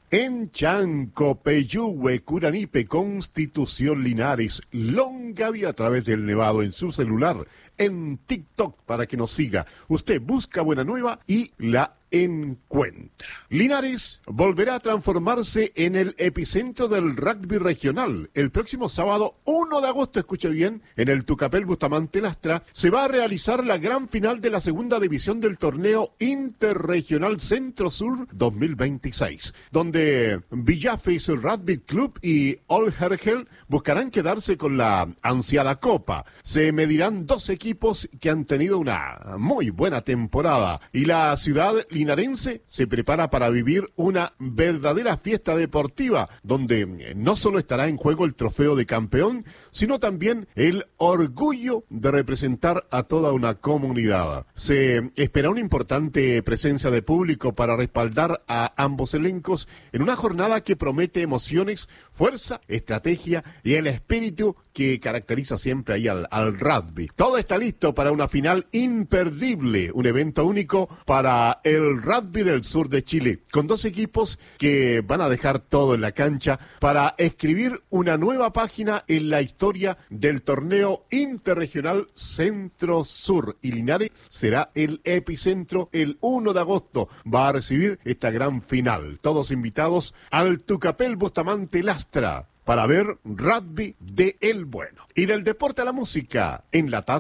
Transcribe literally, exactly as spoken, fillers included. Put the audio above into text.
En Chanco, Peyúgue, Curanipe, Constitución, Linares, Longaví a través del Nevado en su celular, en TikTok para que nos siga. Usted busca Buena Nueva y la encuentra. Linares volverá a transformarse en el epicentro del rugby regional. El próximo sábado uno de agosto, escuche bien, en el Tucapel Bustamante Lastra, se va a realizar la gran final de la segunda división del torneo interregional Centro-Sur dos mil veintiséis, donde Villafes Rugby Club y Old Hergel buscarán quedarse con la ansiada copa. Se medirán dos equipos que han tenido una muy buena temporada y la ciudad linarense se prepara para vivir una verdadera fiesta deportiva, donde no solo estará en juego el trofeo de campeón, sino también el orgullo de representar a toda una comunidad. Se espera una importante presencia de público para respaldar a ambos elencos en una jornada que promete emociones, fuerza, estrategia y el espíritu que caracteriza siempre ahí al, al rugby. Todo está listo para una final imperdible, un evento único para el rugby del sur de Chile, con dos equipos que van a dejar todo en la cancha para escribir una nueva página en la historia del torneo interregional Centro-Sur. Y Linares será el epicentro. El uno de agosto va a recibir esta gran final. Todos invitados al Tucapel Bustamante Lastra para ver rugby de el bueno. Y del deporte a la música, en la tarde.